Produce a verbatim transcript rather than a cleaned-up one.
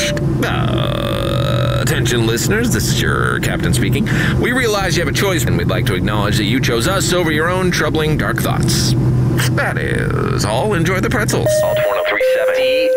Uh, attention listeners, this is your captain speaking. We realize you have a choice, and we'd like to acknowledge that you chose us over your own troubling dark thoughts. That is all. Enjoy the pretzels. Alt one oh three seven.